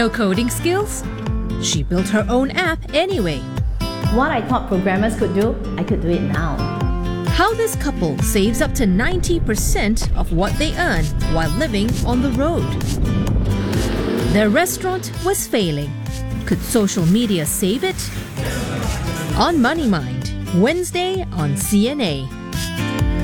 No coding skills? She built her own app anyway. What I thought programmers could do, I could do it now. How this couple saves up to 90% of what they earn while living on the road. Their restaurant was failing. Could social media save it? On Money Mind, Wednesday on CNA.